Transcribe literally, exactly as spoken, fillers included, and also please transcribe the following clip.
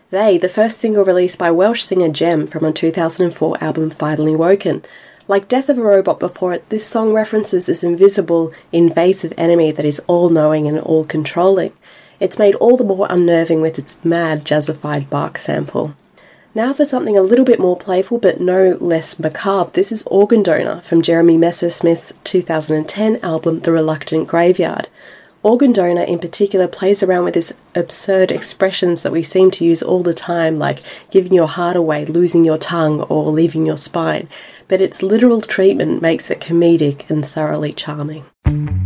They, the first single released by Welsh singer Gem from her two thousand four album Finally Woken. Like Death of a Robot before it, this song references this invisible, invasive enemy that is all-knowing and all-controlling. It's made all the more unnerving with its mad, jazzified Bach sample. Now for something a little bit more playful but no less macabre, this is Organ Donor from Jeremy Messersmith's two thousand ten album The Reluctant Graveyard. Organ Donor in particular plays around with these absurd expressions that we seem to use all the time, like giving your heart away, losing your tongue, or leaving your spine. But its literal treatment makes it comedic and thoroughly charming.